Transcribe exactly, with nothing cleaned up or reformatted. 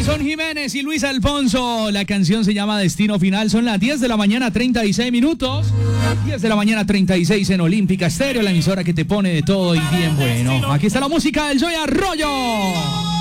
Jason Jiménez y Luis Alfonso. La canción se llama Destino Final. Son las diez de la mañana, treinta y seis minutos. diez de la mañana, treinta y seis en Olímpica Estéreo, la emisora que te pone de todo y bien bueno. Aquí está la música del Joey Arroyo.